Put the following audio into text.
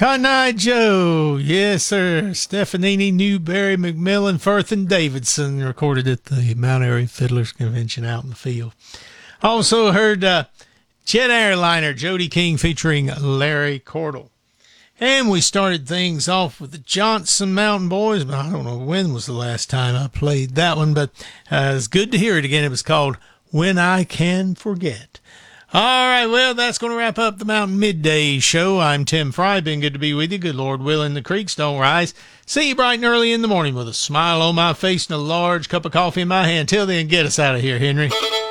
Cotton Eye Joe, yes, sir. Stefanini, Newberry, McMillan, Firth, and Davidson recorded at the Mount Airy Fiddlers Convention out in the field. Also heard Jet Airliner, Jody King featuring Larry Cordell. And we started things off with the Johnson Mountain Boys, but I don't know when was the last time I played that one, but it's good to hear it again. It was called When I Can Forget. All right, well, that's going to wrap up the Mountain Midday Show. I'm Tim Fry. Been good to be with you. Good Lord willing, the creeks don't rise. See you bright and early in the morning with a smile on my face and a large cup of coffee in my hand. Till then, get us out of here, Henry.